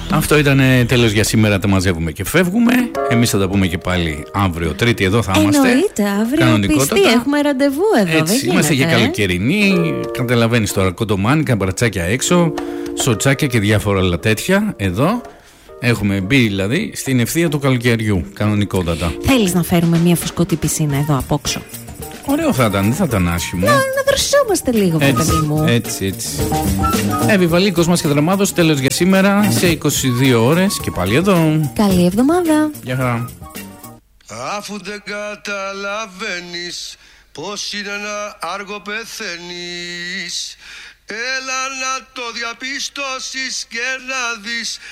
Αυτό ήταν τέλος για σήμερα. Τα μαζεύουμε και φεύγουμε. Εμείς θα τα πούμε και πάλι αύριο Τρίτη. Εδώ θα είμαστε. Εννοείται, αύριο πιστή. Έχουμε ραντεβού εδώ. Έτσι, δεν είμαστε γίνεται, για καλοκαιρινή. Καταλαβαίνεις τώρα, κοντομάνικα, μπρατσάκια έξω, σοτσάκια και διάφορα άλλα τέτοια. Εδώ έχουμε μπει δηλαδή στην ευθεία του καλοκαιριού. Κανονικότατα. Θέλεις να φέρουμε μια φουσκωτή πισίνα εδώ απόξω? Ωραίο θα ήταν, δεν θα ήταν άσχημο. Να δροσιζόμαστε λίγο, παιδί μου. Έτσι. Βιβαλίκος μας και Δραμάδος, τέλος για σήμερα σε 22 ώρες και πάλι εδώ. Καλή εβδομάδα. Γεια χαρά. Αφού δεν καταλαβαίνεις πως είναι να άργο πεθαίνεις, έλα να το διαπιστώσεις και να δεις